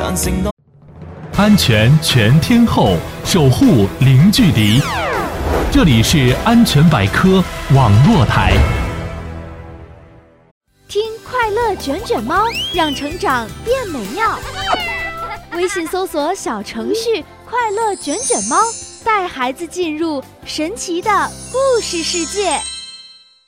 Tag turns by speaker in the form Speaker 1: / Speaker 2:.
Speaker 1: 安全全天候，守护零距离。这里是安全百科网络台。
Speaker 2: 听快乐卷卷猫，让成长变美妙。微信搜索小程序快乐卷卷猫，带孩子进入神奇的故事世界。